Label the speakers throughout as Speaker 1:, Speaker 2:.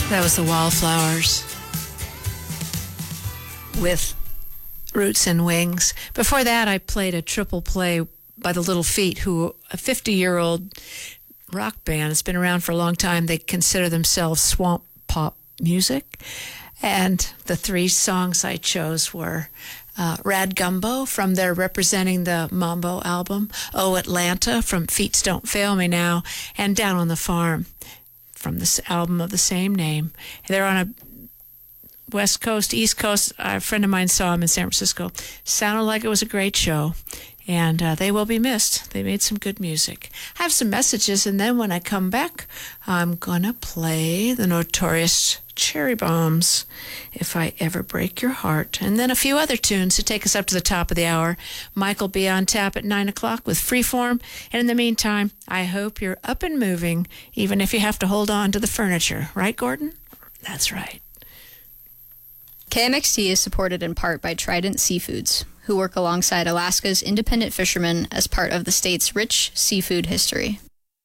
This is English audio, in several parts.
Speaker 1: That was the Wallflowers with Roots and Wings. Before that, I played a triple play by the Little Feat, who a 50-year-old rock band. It's been around for a long time. They consider themselves swamp pop music. And the three songs I chose were Rad Gumbo from their Representing the Mambo album, Oh Atlanta from Feats Don't Fail Me Now, and Down on the Farm from this album of the same name. They're on a West Coast, East Coast. A friend of mine saw them in San Francisco. Sounded like it was a great show, and they will be missed. They made some good music. I have some messages, and then when I come back, I'm going to play the Notorious Cherry Bombs, If I Ever Break Your Heart, and then a few other tunes to take us up to the top of the hour. Mike will be on tap at 9 o'clock with Freeform, and in the meantime, I hope you're up and moving, even if you have to hold on to the furniture. Right, Gordon? That's right.
Speaker 2: KMXT is supported in part by Trident Seafoods, who work alongside Alaska's independent fishermen as part of the state's rich seafood history.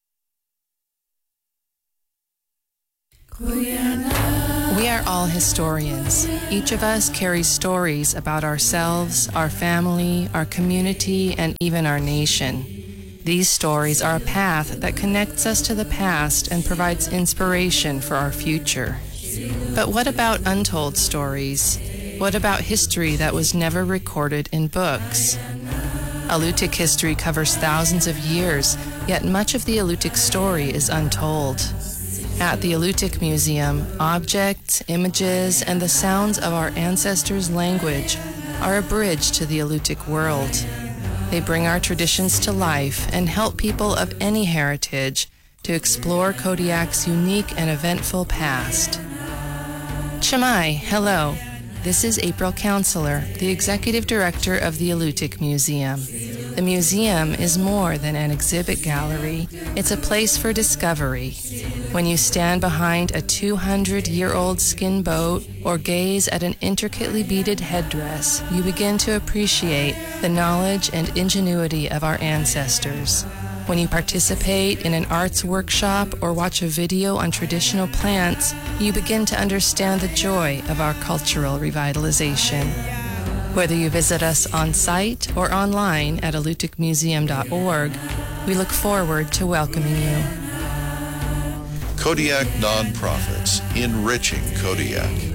Speaker 3: We are all historians. Each of us carries stories about ourselves, our family, our community, and even our nation. These stories are a path that connects us to the past and provides inspiration for our future. But what about untold stories? What about history that was never recorded in books? Alutiiq history covers thousands of years, yet much of the Alutiiq story is untold. At the Alutiiq Museum, objects, images, and the sounds of our ancestors' language are a bridge to the Alutiiq world. They bring our traditions to life and help people of any heritage to explore Kodiak's unique and eventful past. Chamai, hello. This is April Counselor, the Executive Director of the Alutiiq Museum. The museum is more than an exhibit gallery. It's a place for discovery. When you stand behind a 200-year-old skin boat or gaze at an intricately beaded headdress, you begin to appreciate the knowledge and ingenuity of our ancestors. When you participate in an arts workshop or watch a video on traditional plants, you begin to understand the joy of our cultural revitalization. Whether you visit us on site or online at alutiiqmuseum.org, we look forward to welcoming you.
Speaker 4: Kodiak Nonprofits, enriching Kodiak.